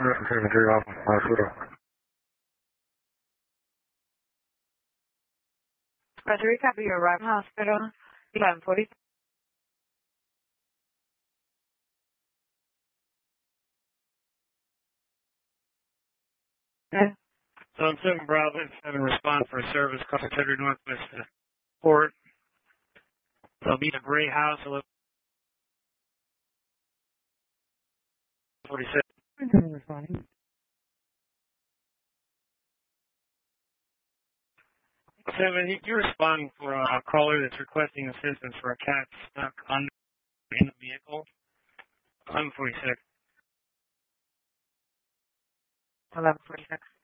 173 off Hospital. Roger, copy. You arrive in hospital. 1140. Yeah. So I'm 7 Bravo 7 respond for a service call to Tedder Northwest Port. So I'll be at Gray House 1146. Responding. 7, you're responding for a caller that's requesting assistance for a cat stuck in the vehicle. 1146. 1146.